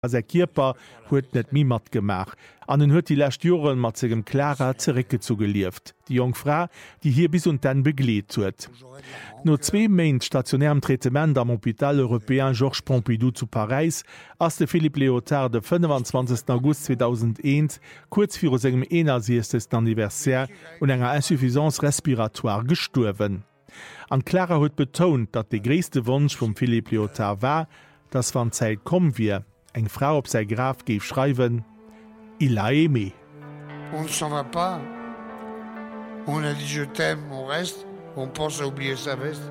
se Kierper huet net mi mat gemach. An huet die lächt Joren mat segem Clara zerrecke zugelieft. Die Jungfrau, die hier bis und dann begleet huet. No 2 Mäint stationärem Tretement am Hôpital Européen Georges Pompidou zu Paris ass de Philippe Léotard de 25. August 2001 kurz vir segem 61. Anniversaire und enger Insuffisance respiratoire gesturwen. An Clara huet betont, dat de gréste Wunsch vum Philippe Léotard war, dass wann Zeit kom wir, eng Frau op sei Graf geef schreiben, il a aimé. On ne s'en va pas. On a dit je t'aime, on reste, on pense à oublier sa veste.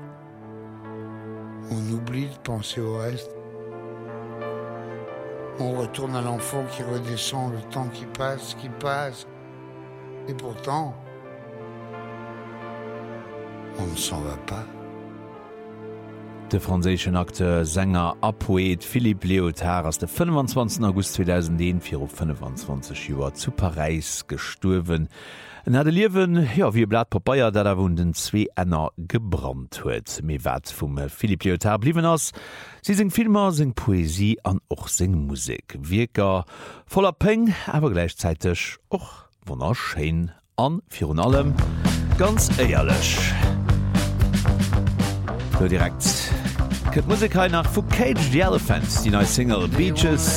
On oublie de penser au reste. On retourne à l'enfant qui redescend, le temps qui passe. Et pourtant, on ne s'en va pas. De franzéschen Akteur, Sänger, Poet Philippe Léotard ass de 25. August 2010 fir op 25 Joer zu Paris gesturwen. En hat de Liewen wie Blatt Papaier, dat vun den 2 Änner gebrannt huet. Mei wat vum Philippe Léotard bliwen ass. Sie seng Filmer, seng Poesie an och seng Musik. Wieker voller Peng, awer gleichzeitig och wonnner Schein an virun allem ganz eierlech. So direkt Musik nach vu Cage the Elephants, die neue Single Beaches.